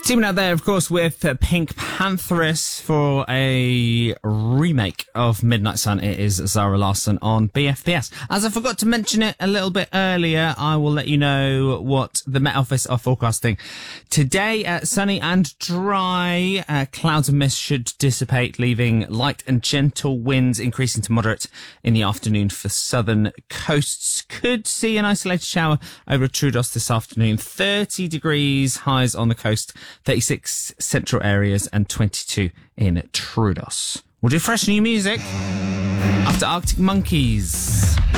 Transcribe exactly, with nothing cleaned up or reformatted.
Teaming out there, of course, with uh, Pink Pantheress for a remake of Midnight Sun. It is Zara Larsson on B F B S. As I forgot to mention it a little bit earlier, I will let you know what the Met Office are forecasting. Today, uh, sunny and dry. Uh, clouds and mist should dissipate, leaving light and gentle winds increasing to moderate in the afternoon for southern coasts. Could see an isolated shower over Troodos this afternoon. thirty degrees highs on the coast, thirty-six central areas and twenty-two in Troodos. We'll do fresh new music after Arctic Monkeys.